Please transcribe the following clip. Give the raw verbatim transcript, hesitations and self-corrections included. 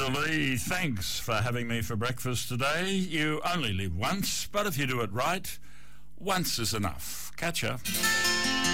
Peter Lee, thanks for having me for breakfast today. You only live once, but if you do it right, once is enough. Catch ya.